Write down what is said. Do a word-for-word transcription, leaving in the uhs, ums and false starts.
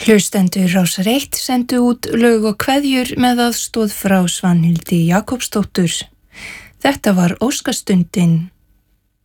Hlustendur Rásar eitt sendu út lög og kveðjur með aðstoð frá Svanhildi Jakobsdóttur. Þetta var Óskastundin.